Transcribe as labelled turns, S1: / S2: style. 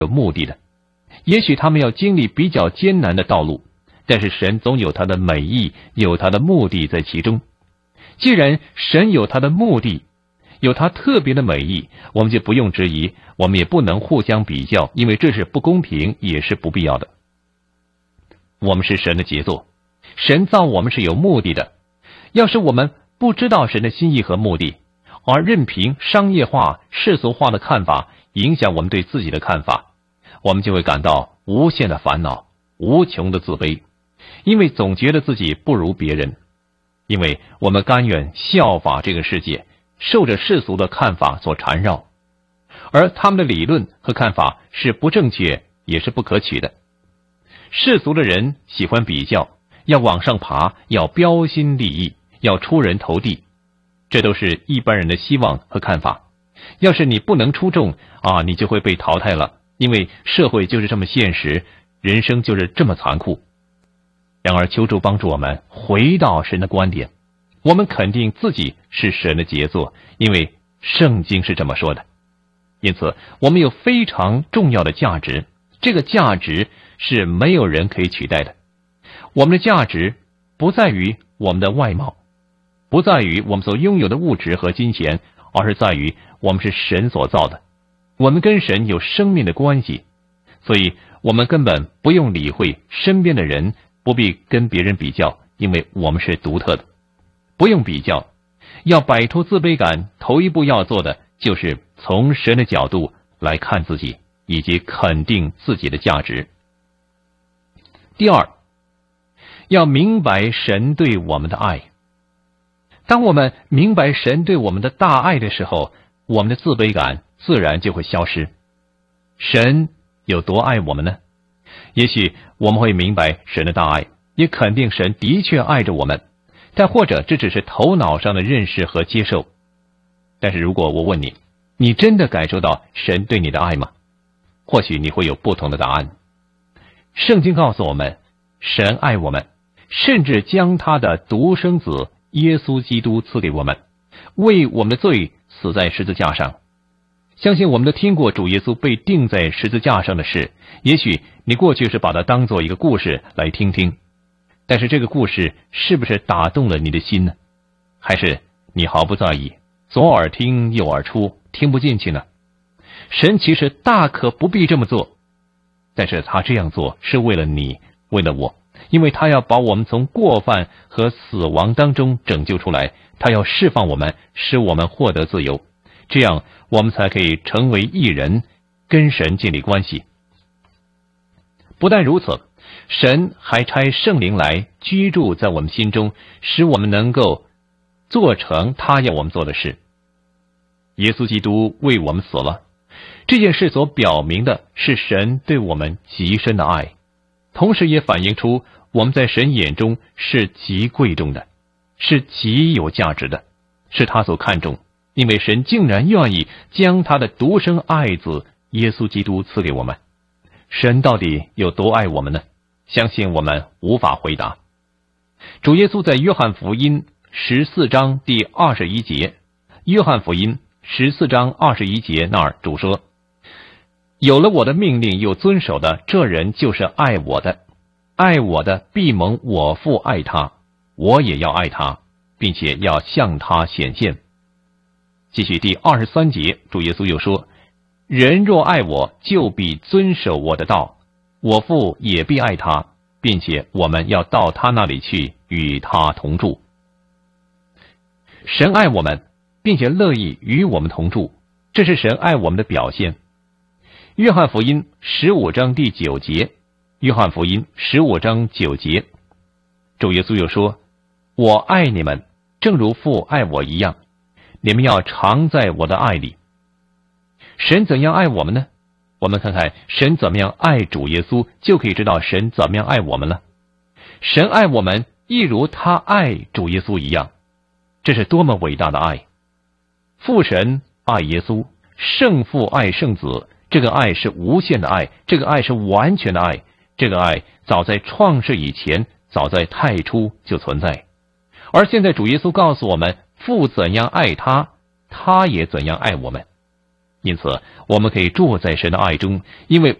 S1: 有目的的。也许他们要经历比较艰难的道路，但是神总有他的美意，有他的目的在其中。既然神有他的目的，有他特别的美意，我们就不用质疑，我们也不能互相比较，因为这是不公平，也是不必要的。我们是神的杰作，神造我们是有目的的。要是我们不知道神的心意和目的，而任凭商业化、世俗化的看法影响我们对自己的看法，我们就会感到无限的烦恼，无穷的自卑，因为总觉得自己不如别人，因为我们甘愿效法这个世界，受着世俗的看法所缠绕，而他们的理论和看法是不正确，也是不可取的。世俗的人喜欢比较，要往上爬，要标新立异，要出人头地，这都是一般人的希望和看法。要是你不能出众你就会被淘汰了，因为社会就是这么现实，人生就是这么残酷。然而求主帮助我们回到神的观点，我们肯定自己是神的杰作，因为圣经是这么说的。因此我们有非常重要的价值，这个价值是没有人可以取代的。我们的价值不在于我们的外貌，不在于我们所拥有的物质和金钱，而是在于我们是神所造的，我们跟神有生命的关系，所以我们根本不用理会身边的人，不必跟别人比较，因为我们是独特的。不用比较，要摆脱自卑感，头一步要做的就是从神的角度来看自己，以及肯定自己的价值。第二，要明白神对我们的爱。当我们明白神对我们的大爱的时候，我们的自卑感自然就会消失。神有多爱我们呢？也许我们会明白神的大爱，也肯定神的确爱着我们，但或者这只是头脑上的认识和接受。但是如果我问你，你真的感受到神对你的爱吗？或许你会有不同的答案。圣经告诉我们，神爱我们，甚至将他的独生子耶稣基督赐给我们，为我们的罪死在十字架上。相信我们都听过主耶稣被钉在十字架上的事，也许你过去是把它当作一个故事来听听，但是这个故事是不是打动了你的心呢？还是你毫不在意，左耳听右耳出，听不进去呢？神其实大可不必这么做，但是他这样做是为了你，为了我，因为他要把我们从过犯和死亡当中拯救出来，他要释放我们，使我们获得自由，这样我们才可以成为义人，跟神建立关系。不但如此，神还差圣灵来居住在我们心中，使我们能够做成他要我们做的事。耶稣基督为我们死了，这件事所表明的是神对我们极深的爱，同时也反映出我们在神眼中是极贵重的，是极有价值的，是他所看重，因为神竟然愿意将他的独生爱子耶稣基督赐给我们。神到底有多爱我们呢？相信我们无法回答。主耶稣在约翰福音14章第21节，约翰福音14章21节那儿，主说，有了我的命令又遵守的，这人就是爱我的，爱我的必蒙我父爱他，我也要爱他，并且要向他显现。继续第23节，主耶稣又说，人若爱我，就必遵守我的道，我父也必爱他，并且我们要到他那里去，与他同住。神爱我们，并且乐意与我们同住，这是神爱我们的表现。约翰福音15章第9节，约翰福音15章9节，主耶稣又说，我爱你们，正如父爱我一样，你们要常在我的爱里。神怎样爱我们呢？我们看看神怎么样爱主耶稣，就可以知道神怎么样爱我们了。神爱我们一如他爱主耶稣一样，这是多么伟大的爱！父神爱耶稣，圣父爱圣子，这个爱是无限的爱，这个爱是完全的爱，这个爱早在创世以前，早在太初就存在。而现在主耶稣告诉我们，父怎样爱他，他也怎样爱我们。 因此，我们可以住在神的爱中，因为